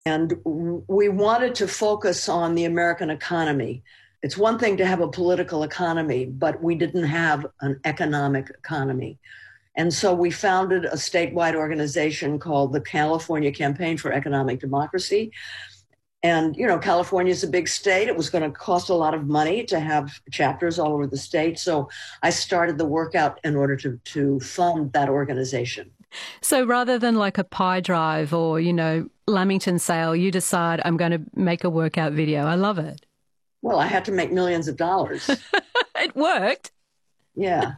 And we wanted to focus on the American economy. It's one thing to have a political economy, but we didn't have an economic economy. And so we founded a statewide organization called the California Campaign for Economic Democracy. And, you know, California is a big state. It was going to cost a lot of money to have chapters all over the state. So I started the workout in order to fund that organization. So rather than like a pie drive or, you know, Lamington sale, you decide I'm going to make a workout video. I love it. Well, I had to make millions of dollars. It worked. Yeah.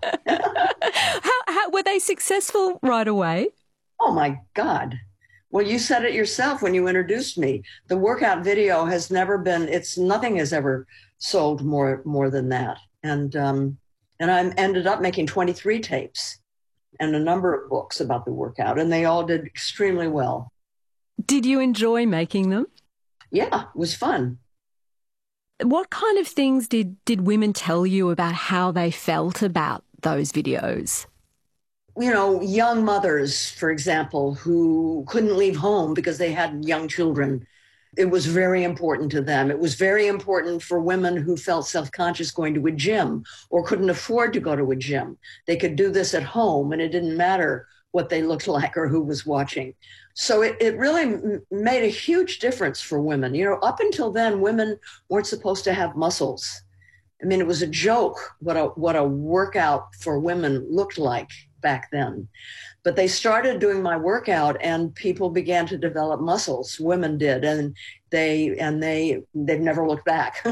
How were they successful right away? Oh, my God. Well, you said it yourself when you introduced me. The workout video has never been, nothing has ever sold more than that. And I ended up making 23 tapes and a number of books about the workout, and they all did extremely well. Did you enjoy making them? Yeah, it was fun. What kind of things did women tell you about how they felt about those videos? You know, young mothers, for example, who couldn't leave home because they had young children. It was very important to them. It was very important for women who felt self-conscious going to a gym or couldn't afford to go to a gym. They could do this at home, and it didn't matter what they looked like or who was watching. So it really made a huge difference for women. You know, up until then, women weren't supposed to have muscles. I mean, it was a joke what a workout for women looked like back then. But they started doing my workout and people began to develop muscles. Women did, and they've never looked back.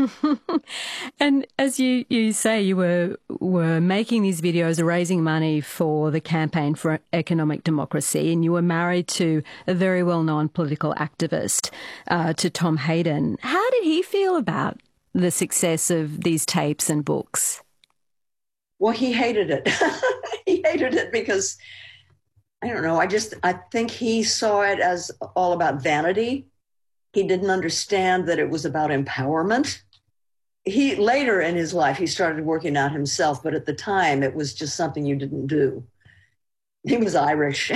And as you say, you were making these videos, raising money for the Campaign for Economic Democracy, and you were married to a very well-known political activist, to Tom Hayden. How did he feel about the success of these tapes and books? Well, he hated it. He hated it because, I don't know, I think he saw it as all about vanity. He didn't understand that it was about empowerment. He later in his life, he started working out himself, but at the time it was just something you didn't do. He was Irish.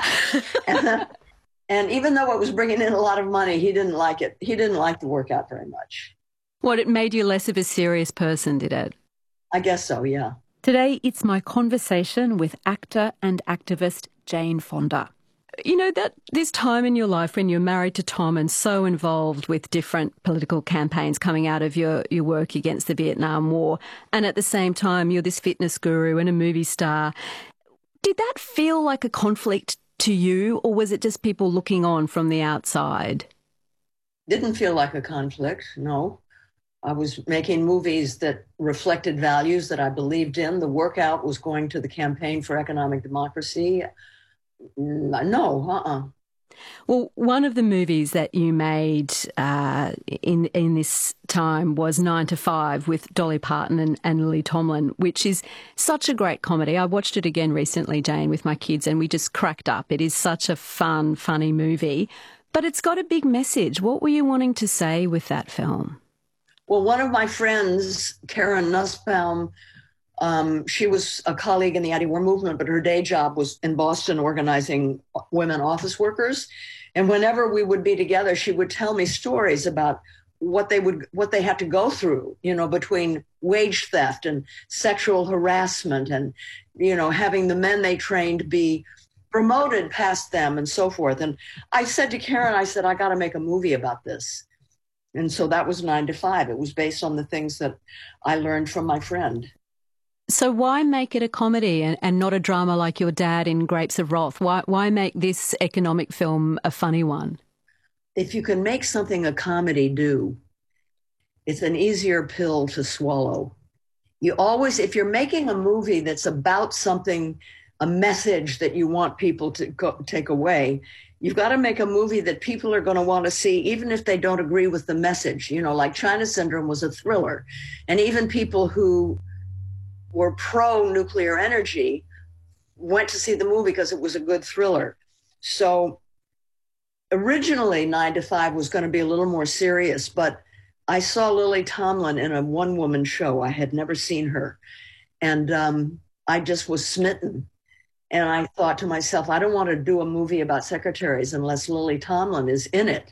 And even though it was bringing in a lot of money, he didn't like it. He didn't like the workout very much. What, it made you less of a serious person, did it? I guess so, yeah. Today, it's my conversation with actor and activist Jane Fonda. You know, that this time in your life when you're married to Tom and so involved with different political campaigns coming out of your work against the Vietnam War, and at the same time you're this fitness guru and a movie star, did that feel like a conflict to you, or was it just people looking on from the outside? Didn't feel like a conflict, no. I was making movies that reflected values that I believed in. The workout was going to the Campaign for Economic Democracy. No. Well, one of the movies that you made in this time was 9 to 5 with Dolly Parton and Lily Tomlin, which is such a great comedy. I watched it again recently, Jane, with my kids, and we just cracked up. It is such a fun, funny movie, but it's got a big message. What were you wanting to say with that film? Well, one of my friends, Karen Nussbaum, she was a colleague in the anti-war movement, but her day job was in Boston organizing women office workers. And whenever we would be together, she would tell me stories about what they had to go through, you know, between wage theft and sexual harassment and, you know, having the men they trained be promoted past them and so forth. And I said to Karen, I got to make a movie about this. And so that was 9 to 5. It was based on the things that I learned from my friend. So why make it a comedy and not a drama like your dad in Grapes of Wrath? Why make this economic film a funny one? If you can make something a comedy it's an easier pill to swallow. If you're making a movie that's about something, a message that you want people to take away, you've got to make a movie that people are going to want to see, even if they don't agree with the message. You know, like China Syndrome was a thriller. And even people who were pro-nuclear energy went to see the movie because it was a good thriller. So originally 9 to 5 was going to be a little more serious, but I saw Lily Tomlin in a one-woman show. I had never seen her. And I just was smitten. And I thought to myself, I don't want to do a movie about secretaries unless Lily Tomlin is in it.